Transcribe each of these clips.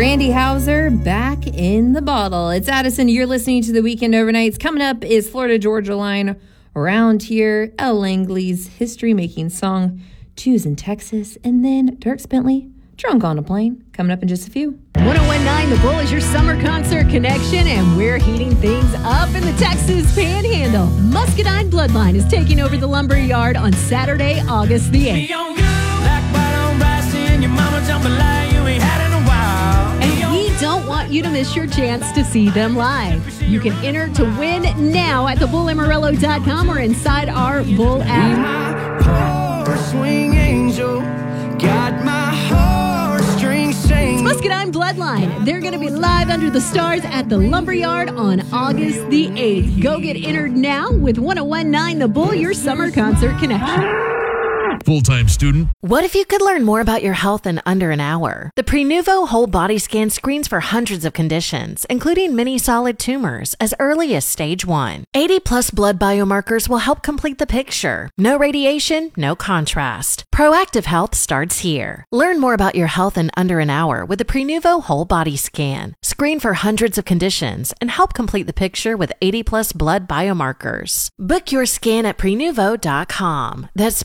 Randy Houser back in the bottle. It's Addison. You're listening to the Weekend Overnights. Coming up is Florida Georgia Line around here. El Langley's history making song, Choose in Texas, and then Dierks Bentley, Drunk on a Plane. Coming up in just a few. 1019 The Bull is your summer concert connection, and we're heating things up in the Texas Panhandle. Muscadine Bloodline is taking over the Lumber Yard on Saturday, August the 8th. And we don't want you to miss your chance to see them live. You can enter to win now at thebullamorello.com or inside our Bull app. Swing angel, got my heartstrings sing. Muscadine Bloodline. They're going to be live under the stars at the Lumberyard on August the 8th. Go get entered now with 1019 The Bull, your summer concert connection. Full-time student. What if you could learn more about your health in under an hour? The Prenuvo Whole Body Scan screens for hundreds of conditions, including many solid tumors, as early as stage 1. 80-plus blood biomarkers will help complete the picture. No radiation, no contrast. Proactive health starts here. Learn more about your health in under an hour with the Prenuvo Whole Body Scan. Screen for hundreds of conditions and help complete the picture with 80-plus blood biomarkers. Book your scan at Prenuvo.com. That's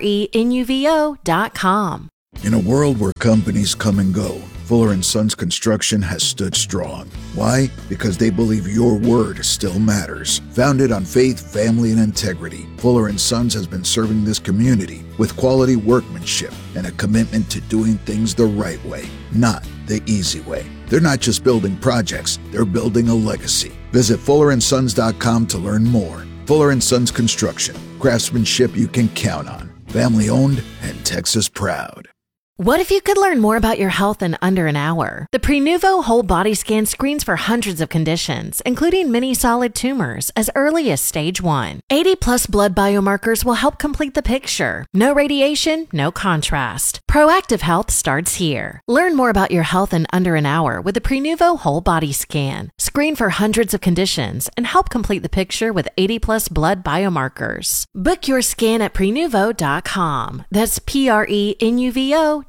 PRENUVO.com. In a world where companies come and go, Fuller & Sons Construction has stood strong. Why? Because they believe your word still matters. Founded on faith, family, and integrity, Fuller & Sons has been serving this community with quality workmanship and a commitment to doing things the right way, not the easy way. They're not just building projects, they're building a legacy. Visit fullerandsons.com to learn more. Fuller & Sons Construction, craftsmanship you can count on. Family owned and Texas proud. What if you could learn more about your health in under an hour? The Prenuvo Whole Body Scan screens for hundreds of conditions, including many solid tumors, as early as stage 1. 80-plus blood biomarkers will help complete the picture. No radiation, no contrast. Proactive health starts here. Learn more about your health in under an hour with the Prenuvo Whole Body Scan. Screen for hundreds of conditions and help complete the picture with 80-plus blood biomarkers. Book your scan at Prenuvo.com. That's PRENUVO.com.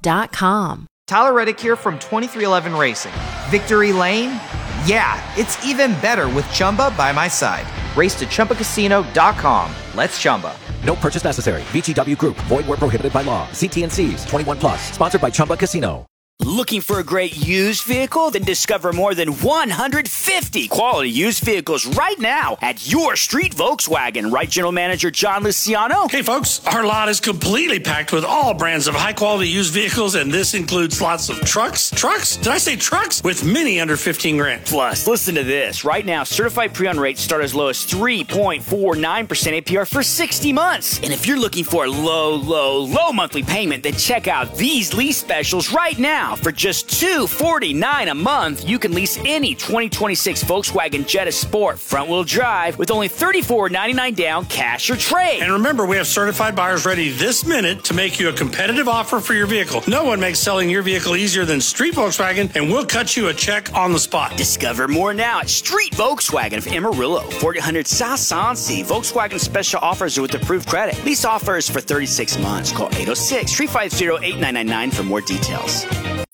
Tyler Reddick here from 2311 Racing. Victory Lane? Yeah, it's even better with Chumba by my side. Race to ChumbaCasino.com. Let's Chumba. No purchase necessary. VGW Group. Void where prohibited by law. See T&Cs. 21 plus. Sponsored by Chumba Casino. Looking for a great used vehicle? Then discover more than 150 quality used vehicles right now at your Street Volkswagen. Right, General Manager John Luciano? Hey, folks, our lot is completely packed with all brands of high-quality used vehicles, and this includes lots of trucks? Trucks? Did I say trucks? With many under 15 grand. Plus, listen to this. Right now, certified pre-owned rates start as low as 3.49% APR for 60 months. And if you're looking for a low monthly payment, then check out these lease specials right now. For just $249 a month, you can lease any 2026 Volkswagen Jetta Sport front-wheel drive with only $34.99 down, cash or trade. And remember, we have certified buyers ready this minute to make you a competitive offer for your vehicle. No one makes selling your vehicle easier than Street Volkswagen, and we'll cut you a check on the spot. Discover more now at Street Volkswagen of Amarillo, 4800 South Sansi. Volkswagen special offers with approved credit. Lease offers for 36 months. Call 806-350-8999 for more details.